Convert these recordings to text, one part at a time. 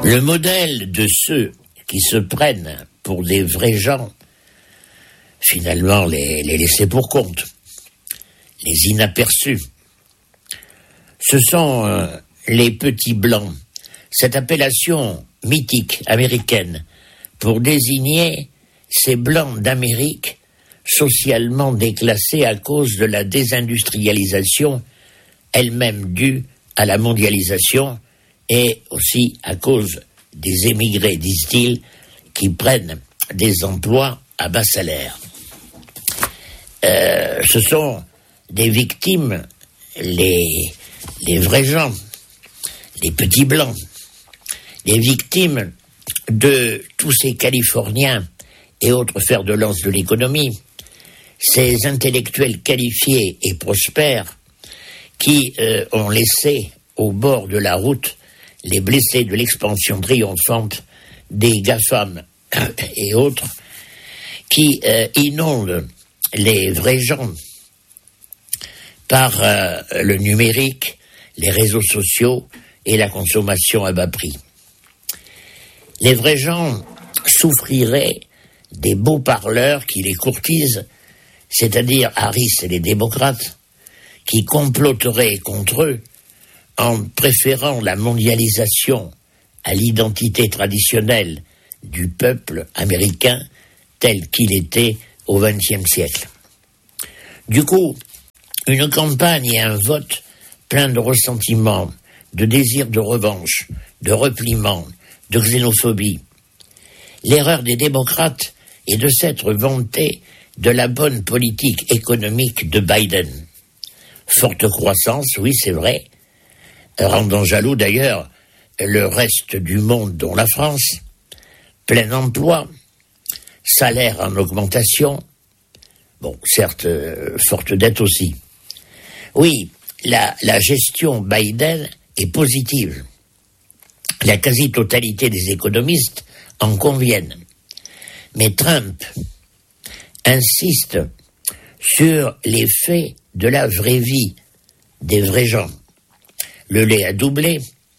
Le modèle de ceux qui se prennent pour des vrais gens, finalement les laissés pour compte, les inaperçus, ce sont les petits blancs. Cette appellation mythique américaine pour désigner ces blancs d'Amérique socialement déclassés à cause de la désindustrialisation, elle-même due à la mondialisation et aussi à cause des émigrés, disent-ils, qui prennent des emplois à bas salaire. Ce sont des victimes, les vrais gens, les petits blancs, les victimes de tous ces Californiens et autres fers de lance de l'économie, ces intellectuels qualifiés et prospères qui ont laissé au bord de la route les blessés de l'expansion triomphante des GAFAM et autres, qui inondent les vrais gens par le numérique, les réseaux sociaux et la consommation à bas prix. Les vrais gens souffriraient des beaux parleurs qui les courtisent, c'est-à-dire Harris et les démocrates, qui comploteraient contre eux en préférant la mondialisation à l'identité traditionnelle du peuple américain tel qu'il était au XXe siècle. Du coup, une campagne et un vote plein de ressentiment, de désir de revanche, de repliement, de xénophobie. L'erreur des démocrates est de s'être vantés de la bonne politique économique de Biden. Forte croissance, oui, c'est vrai, rendant jaloux d'ailleurs le reste du monde, dont la France, plein emploi, salaire en augmentation, bon, certes, forte dette aussi. Oui, la gestion Biden est positive. La quasi-totalité des économistes en conviennent. Mais Trump insiste sur les faits de la vraie vie, des vrais gens. Le lait a doublé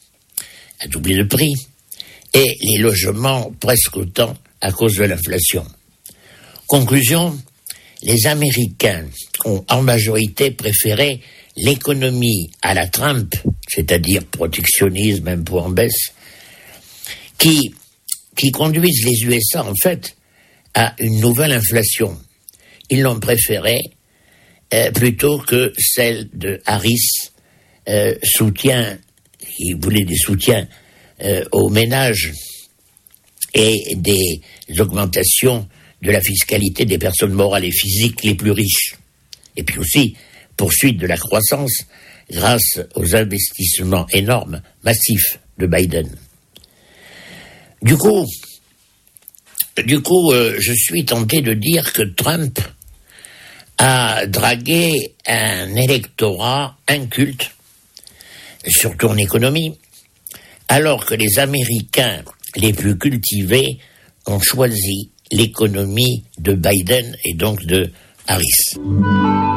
de prix, et les logements presque autant à cause de l'inflation. Conclusion, les Américains ont en majorité préféré l'économie à la Trump, c'est-à-dire protectionnisme, impôt en baisse, qui conduisent les USA en fait à une nouvelle inflation. Ils l'ont préférée plutôt que celle de Harris, qui voulait des soutiens aux ménages et des augmentations de la fiscalité des personnes morales et physiques les plus riches. Et puis aussi, poursuite de la croissance grâce aux investissements énormes, massifs de Biden. Du coup, je suis tenté de dire que Trump a dragué un électorat inculte, surtout en économie, alors que les Américains les plus cultivés ont choisi l'économie de Biden et donc de Harris.